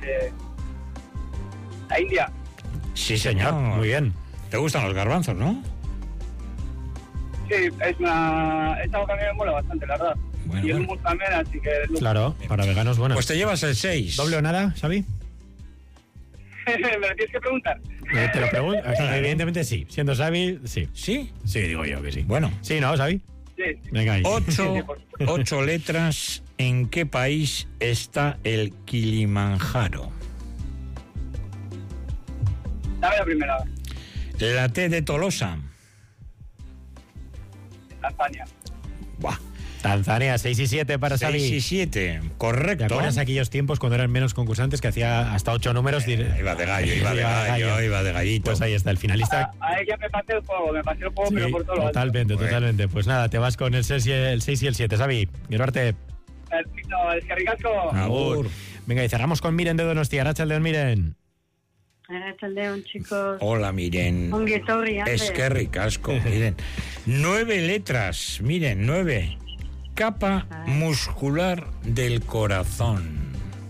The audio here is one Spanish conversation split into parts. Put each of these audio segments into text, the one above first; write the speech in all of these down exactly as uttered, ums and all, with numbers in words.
de la India. Sí, señor, muy bien. ¿Te gustan los garbanzos, no? Sí, es una es algo que a mí me mola bastante, la verdad. Bueno, y el bueno. hummus también, así que... Claro, para veganos, bueno. Pues te llevas el seis. ¿Doble o nada, Xavi? ¿Me lo tienes que preguntar? Eh, te lo pregunto. O sea, evidentemente sí. Siendo Xavi, sí. ¿Sí? Sí, digo yo que sí. Bueno. Sí, ¿no, Xavi? Sí. Venga ahí. Ocho, ocho letras. ¿En qué país está el Kilimanjaro? Dame la primera. La T de Tolosa. Tanzania. Buah. Tanzania, seis y siete para Xavi. seis y siete, ¿Te correcto. acuerdas aquellos tiempos cuando eran menos concursantes que hacía hasta ocho números? Eh, iba de gallo, iba de gallo, iba de gallito. Pues ahí está, el finalista. A, a ella me pasé el juego, me pasé el juego, Sí, pero por todo lo alto. totalmente, Bueno. totalmente. Pues nada, te vas con el seis y el, el seis y el siete, Xavi. Gerarte. Perfecto, es que ricasco. Agur. Venga, y cerramos con Miren de Donostia. Arratsaldeon, Miren. Arratsaldeon, chicos. Hola, miren. Ongi etorri, Ander. Es que ricasco, miren. Nueve letras, miren, nueve. Capa muscular del corazón.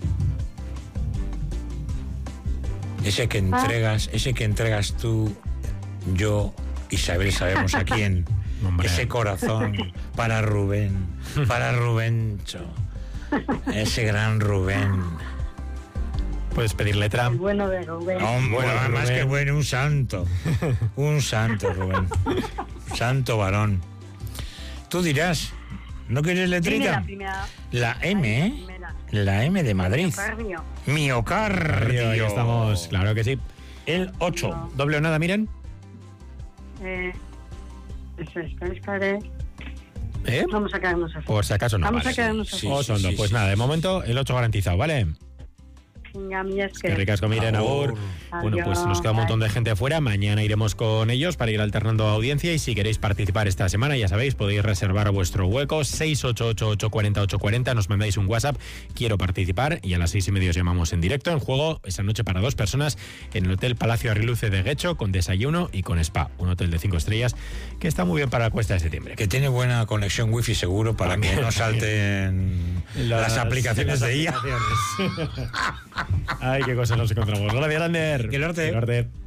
Ese que entregas, ese que entregas tú, yo, Isabel, sabemos a quién. Hombre. Ese corazón para Rubén, para Rubencho. Ese gran Rubén. Puedes pedir letra. El bueno de Rubén. Hombre, Bueno, además Rubén. que bueno, un santo. Un santo, Rubén. Santo varón. Tú dirás, ¿no quieres Tiene letrita? la primera. La M, La ¿eh? primera. La M de Madrid. Cardio. Miocardio. Ahí estamos, claro que sí. El ocho. ¿Doble o nada, Miren? Eh, eso es, es que ¿Eh? vamos a quedarnos así. Por si acaso no. Vamos vale. a quedarnos así. Sí, O sí, son dos. sí, Pues sí, nada, de sí. momento el ocho garantizado, ¿vale? Venga, mi es Qué que... ricasco, Miren, Agur. Agur. Bueno, pues Adiós, nos queda un montón de bye. gente afuera. Mañana iremos con ellos para ir alternando audiencia. Y si queréis participar esta semana, ya sabéis, podéis reservar vuestro hueco. seis ocho ocho, ocho cuatro cero, ocho cuatro cero. Nos mandáis un WhatsApp. Quiero participar. Y a las seis y media os llamamos en directo. En juego esa noche para dos personas en el Hotel Palacio Arriluce de Guecho, con desayuno y con spa. Un hotel de cinco estrellas que está muy bien para la cuesta de septiembre. Que tiene buena conexión wifi seguro para que no salten las, aplicaciones de I A. Ay, qué cosas nos encontramos. Gracias, Ander. Que norte. Que norte.